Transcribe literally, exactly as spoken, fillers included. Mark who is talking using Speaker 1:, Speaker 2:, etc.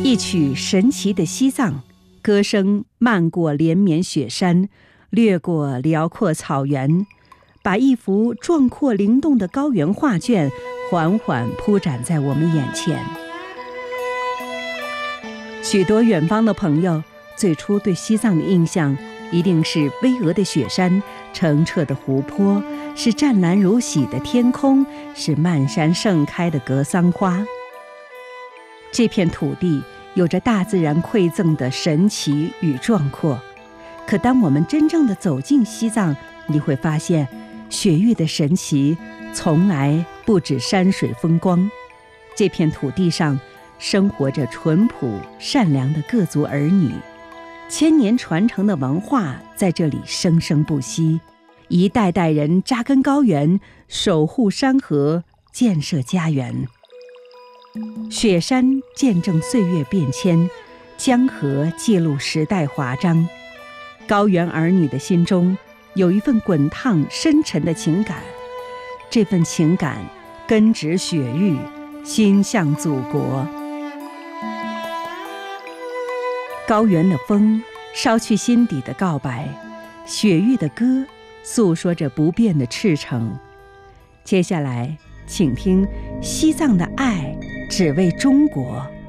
Speaker 1: 一曲神奇的西藏，歌声漫过连绵雪山，掠过辽阔草原，把一幅壮阔灵动的高原画卷缓缓铺展在我们眼前。许多远方的朋友最初对西藏的印象一定是巍峨的雪山、澄澈的湖泊，是湛蓝如洗的天空，是漫山盛开的格桑花。这片土地有着大自然馈赠的神奇与壮阔，可当我们真正的走进西藏，你会发现雪域的神奇从来不止山水风光。这片土地上生活着淳朴善良的各族儿女，千年传承的文化在这里生生不息，一代代人扎根高原，守护山河，建设家园。雪山见证岁月变迁，江河记录时代华章。高原儿女的心中有一份滚烫深沉的情感，这份情感根植雪域，心向祖国。高原的风捎去心底的告白，雪域的歌诉说着不变的赤诚。接下来请听西藏的爱只为中国。